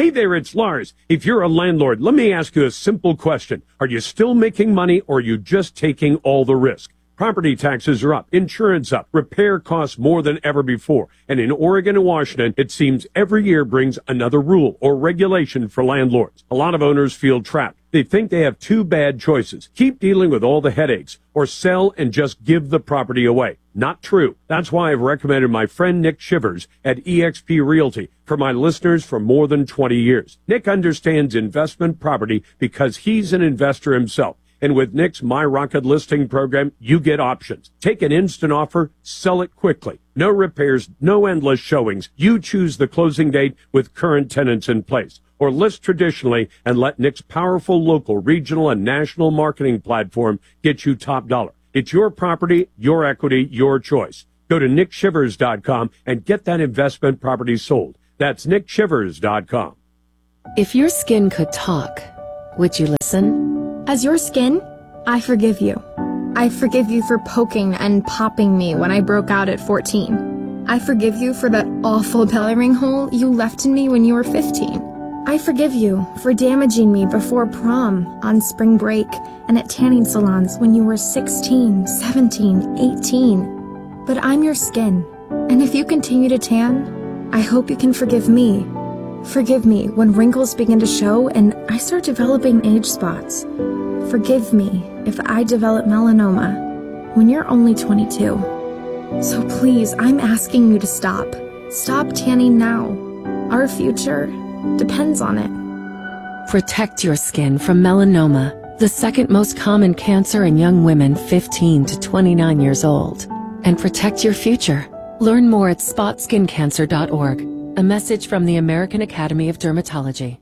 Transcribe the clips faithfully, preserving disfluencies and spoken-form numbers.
Hey there, it's Lars. If you're a landlord, let me ask you a simple question. Are you still making money, or are you just taking all the risk? Property taxes are up, insurance up, repair costs more than ever before. And in Oregon and Washington, it seems every year brings another rule or regulation for landlords. A lot of owners feel trapped. They think they have two bad choices: keep dealing with all the headaches, or sell and just give the property away. Not true. That's why I've recommended my friend Nick Shivers at eXp Realty for my listeners for more than twenty years. Nick understands investment property because he's an investor himself. And with Nick's My Rocket listing program, you get options. Take an instant offer, sell it quickly. No repairs, no endless showings. You choose the closing date with current tenants in place. Or list traditionally and let Nick's powerful local, regional, and national marketing platform get you top dollar. It's your property, your equity, your choice. Go to nick shivers dot com and get that investment property sold. That's nick shivers dot com. If your skin could talk, would you listen? As your skin, I forgive you. I forgive you for poking and popping me when I broke out at fourteen. I forgive you for that awful belly ring hole you left in me when you were fifteen. I forgive you for damaging me before prom, on spring break, and at tanning salons when you were sixteen, seventeen, eighteen. But I'm your skin, and if you continue to tan, I hope you can forgive me. Forgive me when wrinkles begin to show and I start developing age spots. Forgive me if I develop melanoma when you're only twenty-two. So please, I'm asking you to stop. Stop tanning now. Our future depends on it. Protect your skin from melanoma, the second most common cancer in young women fifteen to twenty-nine years old. And protect your future. Learn more at spot skin cancer dot org. A message from the American Academy of Dermatology.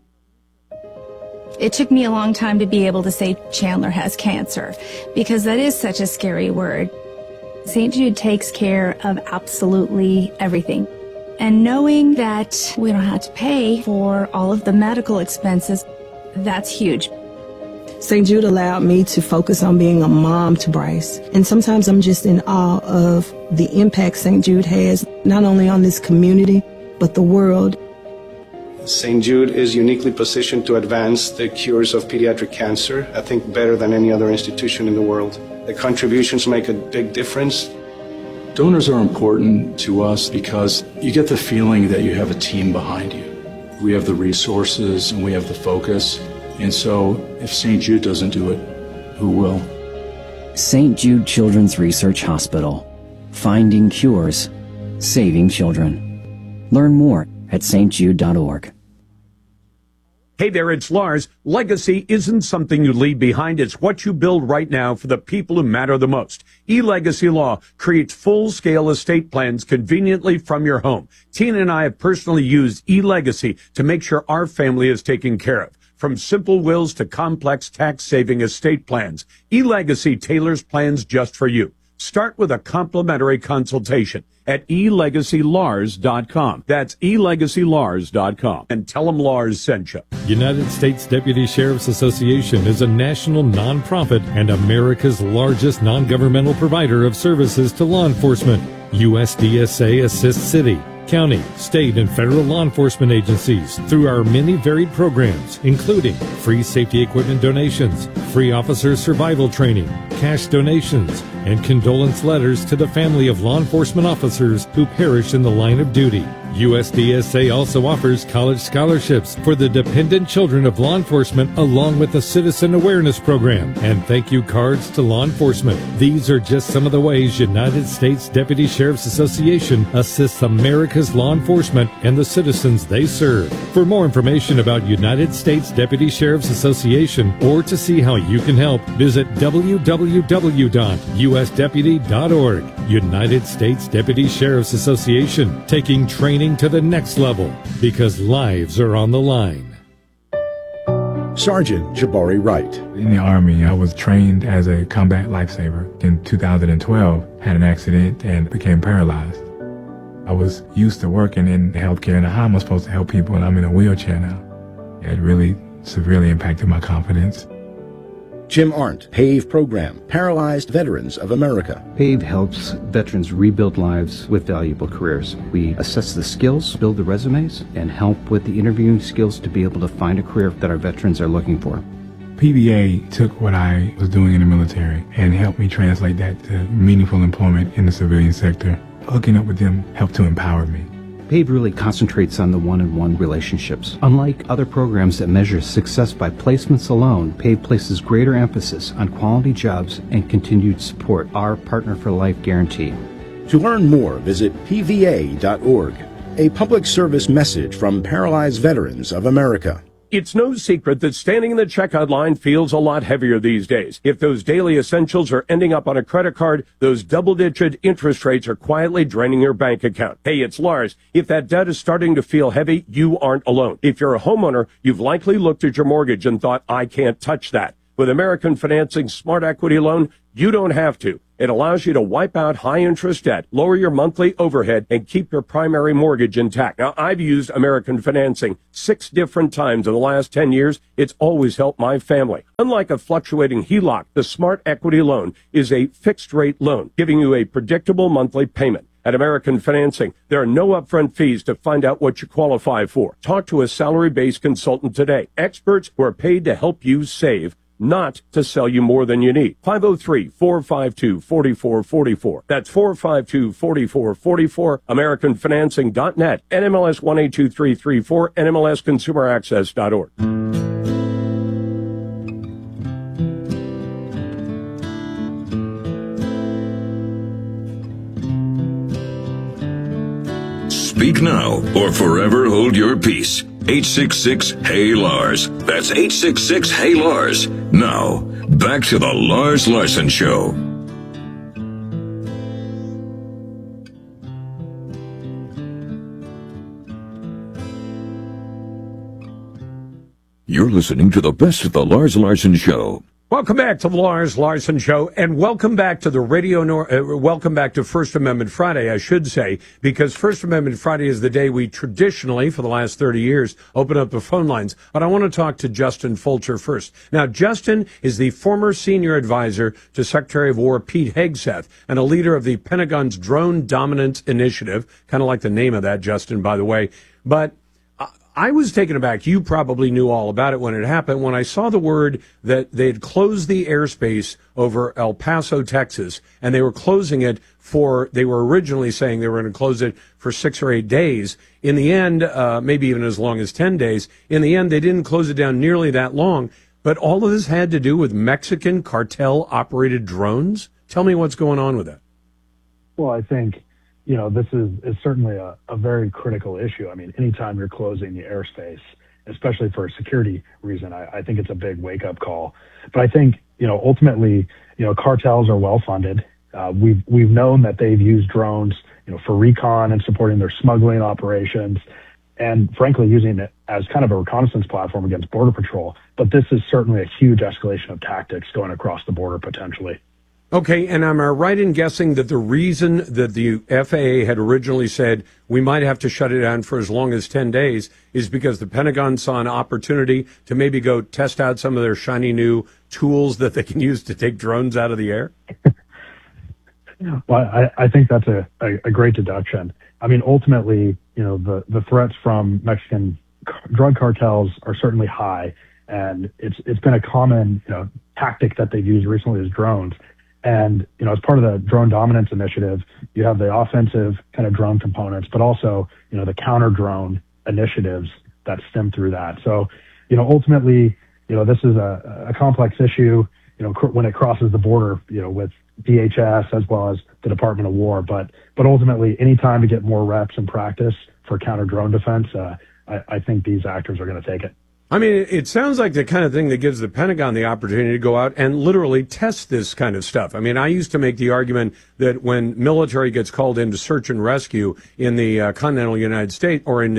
It took me a long time to be able to say Chandler has cancer, because that is such a scary word. Saint Jude takes care of absolutely everything. And knowing that we don't have to pay for all of the medical expenses, that's huge. Saint Jude allowed me to focus on being a mom to Bryce. And sometimes I'm just in awe of the impact Saint Jude has, not only on this community, but the world. Saint Jude is uniquely positioned to advance the cures of pediatric cancer, I think better than any other institution in the world. The contributions make a big difference. Donors are important to us because you get the feeling that you have a team behind you. We have the resources and we have the focus. And so if Saint Jude doesn't do it, who will? Saint Jude Children's Research Hospital. Finding cures. Saving children. Learn more at st jude dot org. Hey there, it's Lars. Legacy isn't something you leave behind. It's what you build right now for the people who matter the most. eLegacy Law creates full-scale estate plans conveniently from your home. Tina and I have personally used eLegacy to make sure our family is taken care of. From simple wills to complex tax-saving estate plans, eLegacy tailors plans just for you. Start with a complimentary consultation at e legacy lars dot com. That's e legacy lars dot com. And tell them Lars sent you. United States Deputy Sheriff's Association is a national nonprofit and America's largest non-governmental provider of services to law enforcement. U S D S A assists city, county, state, and federal law enforcement agencies through our many varied programs, including free safety equipment donations, free officer survival training, cash donations, and condolence letters to the family of law enforcement officers who perish in the line of duty. U S D S A also offers college scholarships for the dependent children of law enforcement, along with a citizen awareness program and thank you cards to law enforcement. These are just some of the ways United States Deputy Sheriff's Association assists America's law enforcement and the citizens they serve. For more information about United States Deputy Sheriff's Association or to see how you can help, visit w w w dot u s deputy dot org. United States Deputy Sheriff's Association, taking training to the next level because lives are on the line. Sergeant Jabari Wright. In the Army, I was trained as a combat lifesaver. In two thousand twelve, had an accident and became paralyzed. I was used to working in healthcare and how am I supposed to help people, and I'm in a wheelchair now. It really severely impacted my confidence. Jim Arndt, PAVE Program, Paralyzed Veterans of America. PAVE helps veterans rebuild lives with valuable careers. We assess the skills, build the resumes, and help with the interviewing skills to be able to find a career that our veterans are looking for. P V A took what I was doing in the military and helped me translate that to meaningful employment in the civilian sector. Hooking up with them helped to empower me. PAVE really concentrates on the one-on-one relationships. Unlike other programs that measure success by placements alone, PAVE places greater emphasis on quality jobs and continued support, our Partner for Life guarantee. To learn more, visit P V A dot org. A public service message from Paralyzed Veterans of America. It's no secret that standing in the checkout line feels a lot heavier these days. If those daily essentials are ending up on a credit card, those double-digit interest rates are quietly draining your bank account. Hey, it's Lars. If that debt is starting to feel heavy, you aren't alone. If you're a homeowner, you've likely looked at your mortgage and thought, I can't touch that. With American Financing's Smart Equity Loan, you don't have to. It allows you to wipe out high-interest debt, lower your monthly overhead, and keep your primary mortgage intact. Now, I've used American Financing six different times in the last ten years. It's always helped my family. Unlike a fluctuating H E L O C, the Smart Equity Loan is a fixed-rate loan, giving you a predictable monthly payment. At American Financing, there are no upfront fees to find out what you qualify for. Talk to a salary-based consultant today. Experts who are paid to help you save, not to sell you more than you need. five oh three, four five two, four four four four. That's four five two, four four four four. American Financing dot net. N M L S one eight two three three four. N M L S consumer access dot org. Speak now or forever hold your peace. eight six six, Hey Lars. That's eight six six, Hey Lars. Now, back to the Lars Larson Show. You're listening to the best of the Lars Larson Show. Welcome back to the Lars Larson Show, and welcome back to the radio. Nor- uh, welcome back to First Amendment Friday, I should say, because First Amendment Friday is the day we traditionally, for the last thirty years, open up the phone lines. But I want to talk to Justin Fulcher first. Now, Justin is the former senior advisor to Secretary of War Pete Hegseth and a leader of the Pentagon's Drone Dominance Initiative. Kind of like the name of that, Justin, by the way. But I was taken aback. You probably knew all about it when it happened. When I saw the word that they had closed the airspace over El Paso, Texas, and they were closing it for, they were originally saying they were going to close it for six or eight days. In the end, uh, maybe even as long as ten days. In the end, they didn't close it down nearly that long. But all of this had to do with Mexican cartel-operated drones? Tell me what's going on with that. Well, I think, you know, this is, is certainly a, a very critical issue. I mean, anytime you're closing the airspace, especially for a security reason, I, I think it's a big wake-up call. But I think, you know, ultimately, you know, cartels are well-funded. Uh, we've we've known that they've used drones, you know, for recon and supporting their smuggling operations, and frankly, using it as kind of a reconnaissance platform against Border Patrol. But this is certainly a huge escalation of tactics going across the border potentially. Okay, and am I right in guessing that the reason that the F A A had originally said we might have to shut it down for as long as ten days is because the Pentagon saw an opportunity to maybe go test out some of their shiny new tools that they can use to take drones out of the air? Well, I, I think that's a, a, a great deduction. I mean, ultimately, you know, the, the threats from Mexican drug cartels are certainly high, and it's it's been a common, you know, tactic that they've used recently is drones. And, you know, as part of the Drone Dominance Initiative, you have the offensive kind of drone components, but also, you know, the counter drone initiatives that stem through that. So, you know, ultimately, you know, this is a, a complex issue, you know, cr- when it crosses the border, you know, with D H S as well as the Department of War. But, but ultimately, any time to get more reps and practice for counter drone defense, uh, I, I think these actors are going to take it. I mean, it sounds like the kind of thing that gives the Pentagon the opportunity to go out and literally test this kind of stuff. I mean, I used to make the argument that when military gets called in to search and rescue in the uh, continental United States or in the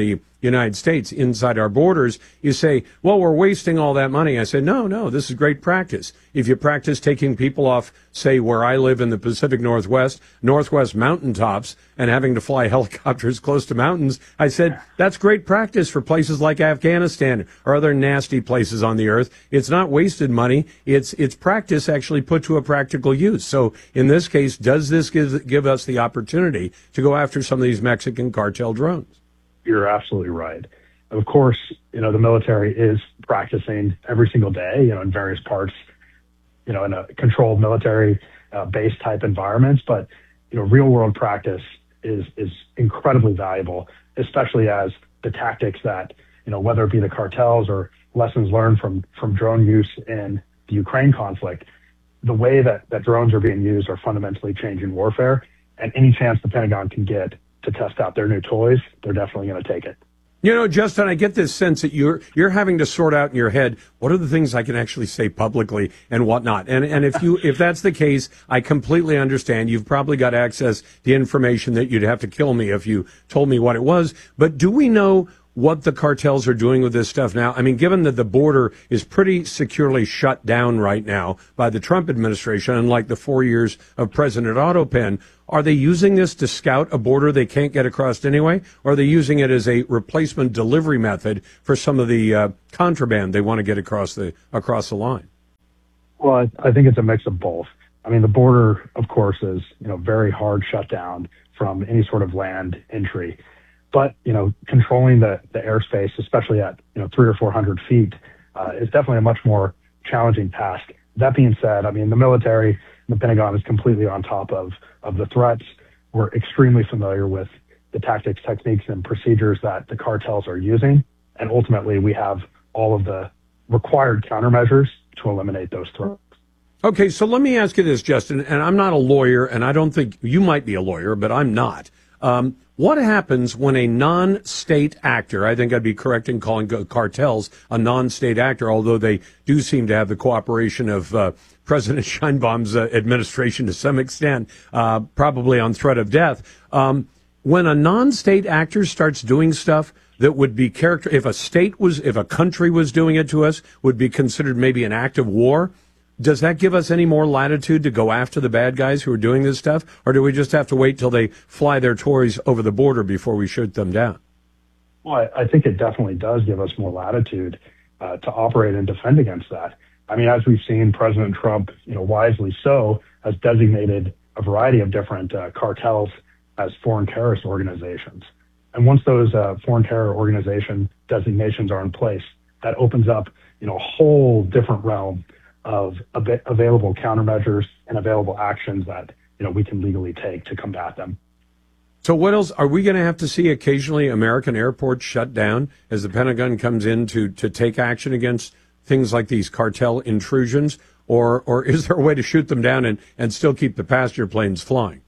United States inside our borders. You say, well, we're wasting all that money. I said, no, no, this is great practice. If you practice taking people off, say, where I live in the Pacific Northwest, Northwest mountaintops, and having to fly helicopters close to mountains, I said, that's great practice for places like Afghanistan or other nasty places on the earth. It's not wasted money. It's, it's practice actually put to a practical use. So in this case, does this give, give us the opportunity to go after some of these Mexican cartel drones? You're absolutely right. Of course, you know, the military is practicing every single day, you know, in various parts, you know, in a controlled military uh, base type environments. But, you know, real world practice is, is incredibly valuable, especially as the tactics that, you know, whether it be the cartels or lessons learned from, from drone use in the Ukraine conflict, the way that, that drones are being used are fundamentally changing warfare. And any chance the Pentagon can get to test out their new toys, they're definitely going to take it. You know, Justin, I get this sense that you're you're having to sort out in your head what are the things I can actually say publicly and whatnot. And and if you if that's the case, I completely understand. You've probably got access to information that you'd have to kill me if you told me what it was. But do we know what the cartels are doing with this stuff now? I mean, given that the border is pretty securely shut down right now by the Trump administration, unlike the four years of President Otto Penn, are they using this to scout a border they can't get across anyway? Or are they using it as a replacement delivery method for some of the uh, contraband they want to get across the across the line? Well, I, I think it's a mix of both. I mean, the border, of course, is, you know, very hard shut down from any sort of land entry. But, you know, controlling the, the airspace, especially at, you know, three or four hundred feet, uh, is definitely a much more challenging task. That being said, I mean, the military, the Pentagon is completely on top of, of the threats. We're extremely familiar with the tactics, techniques, and procedures that the cartels are using. And ultimately, we have all of the required countermeasures to eliminate those threats. Okay, so let me ask you this, Justin, and I'm not a lawyer, and I don't think you might be a lawyer, but I'm not. Um, what happens when a non-state actor, I think I'd be correct in calling cartels a non-state actor, although they do seem to have the cooperation of uh, President Sheinbaum's uh, administration to some extent, uh, probably on threat of death. Um, when a non-state actor starts doing stuff that would be character, if a state was, if a country was doing it to us, would be considered maybe an act of war, does that give us any more latitude to go after the bad guys who are doing this stuff? Or do we just have to wait till they fly their toys over the border before we shoot them down? Well, I, I think it definitely does give us more latitude uh, to operate and defend against that. I mean, as we've seen, President Trump, you know, wisely so, has designated a variety of different uh, cartels as foreign terrorist organizations. And once those uh, foreign terror organization designations are in place, that opens up, you know, a whole different realm of av- available countermeasures and available actions that, you know, we can legally take to combat them. So what else are we going to have to see occasionally American airports shut down as the Pentagon comes in to, to take action against things like these cartel intrusions? Or, or is there a way to shoot them down and, and still keep the passenger planes flying?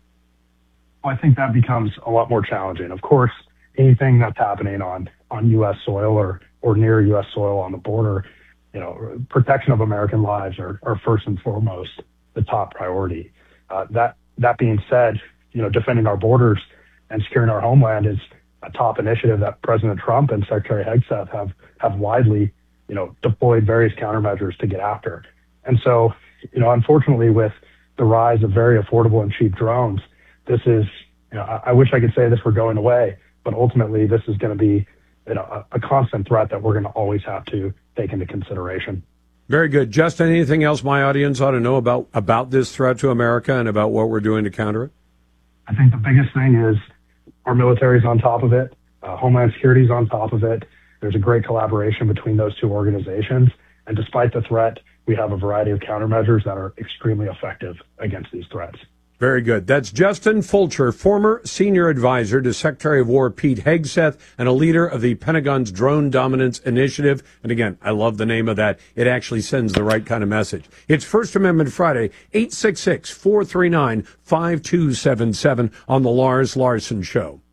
Well, I think that becomes a lot more challenging. Of course, anything that's happening on, on U S soil or, or near U S soil on the border, you know, protection of American lives are, are first and foremost the top priority. Uh, that that being said, you know, defending our borders and securing our homeland is a top initiative that President Trump and Secretary Hegseth have have widely, you know, deployed various countermeasures to get after. And so, you know, unfortunately, with the rise of very affordable and cheap drones, this is, you know, I, I wish I could say this were going away, but ultimately, this is going to be, you know, a, a constant threat that we're going to always have to take into consideration. Very good. Justin, anything else my audience ought to know about, about this threat to America and about what we're doing to counter it? I think the biggest thing is our military's on top of it. Uh, Homeland Security's on top of it. There's a great collaboration between those two organizations. And despite the threat, we have a variety of countermeasures that are extremely effective against these threats. Very good. That's Justin Fulcher, former senior advisor to Secretary of War Pete Hegseth and a leader of the Pentagon's Drone Dominance Initiative. And again, I love the name of that. It actually sends the right kind of message. It's First Amendment Friday, eight six six, four three nine, five two seven seven on the Lars Larson Show.